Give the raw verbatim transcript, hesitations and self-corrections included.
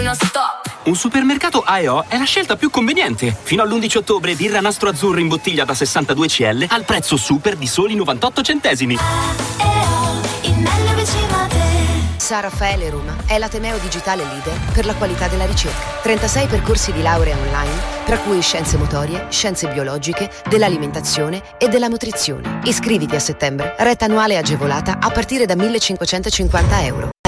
non stop. Un supermercato A e O è la scelta più conveniente. Fino all'undici ottobre birra Nastro Azzurro in bottiglia da sessantadue centilitri al prezzo super di soli novantotto centesimi. A e O, il meglio vicino a te. San Raffaele Roma è l'ateneo digitale leader per la qualità della ricerca. trentasei percorsi di laurea online, tra cui scienze motorie, scienze biologiche, dell'alimentazione e della nutrizione. Iscriviti a settembre, retta annuale agevolata a partire da millecinquecentocinquanta euro.